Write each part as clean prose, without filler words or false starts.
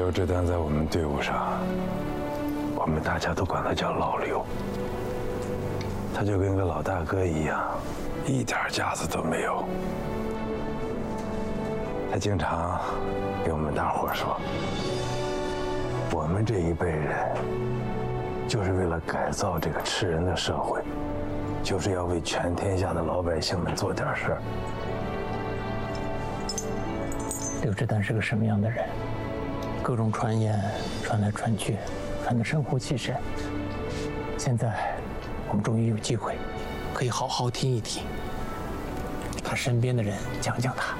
刘志丹在我们队伍上，我们大家都管他叫老刘。他就跟个老大哥一样，一点架子都没有。他经常给我们大伙说，我们这一辈人就是为了改造这个吃人的社会，就是要为全天下的老百姓们做点事儿。 刘志丹是个什么样的人？各种传言传来传去，传得神乎其神。现在我们终于有机会，可以好好听一听他身边的人讲讲他。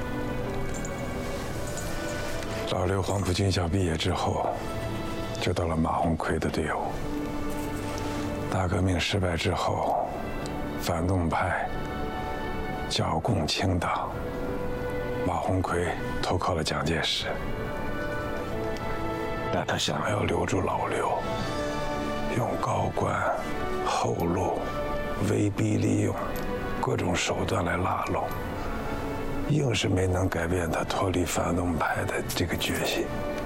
老刘黄埔军校毕业之后，就到了马鸿逵的队伍。大革命失败之后，反动派剿共清党，马鸿逵投靠了蒋介石。但他想要留住老刘，用高官、厚禄、威逼利诱各种手段来拉拢，硬是没能改变他脱离反动派的这个决心。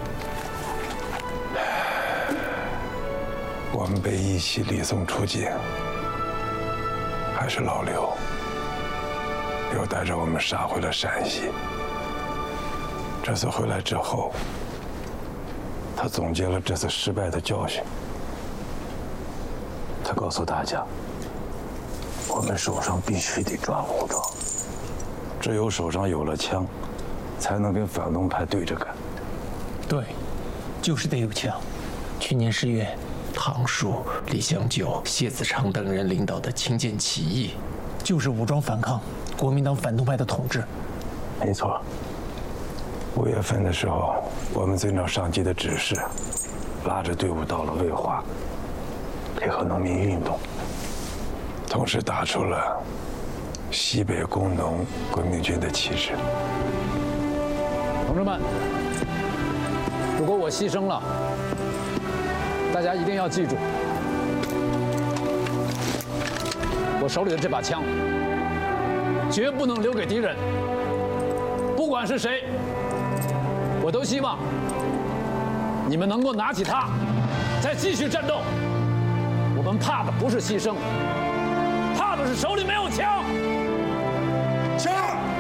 我们被一起礼送出境，还是老刘又带着我们杀回了陕西。这次回来之后，他总结了这次失败的教训。他告诉大家，我们手上必须得抓武装，只有手上有了枪，才能跟反动派对着干。 对，就是得有枪。去年10月，唐叔、李香九、谢子昌等人领导的清涧起义，就是武装反抗国民党反动派的统治。 没错。5月份的时候，我们遵照上级的指示，拉着队伍到了渭华，配合农民运动，同时打出了西北工农革命军的旗帜。 同志们，如果我牺牲了，大家一定要记住，我手里的这把枪绝不能留给敌人，不管是谁，我都希望你们能够拿起它，再继续战斗。我们怕的不是牺牲，怕的是手里没有枪。 枪！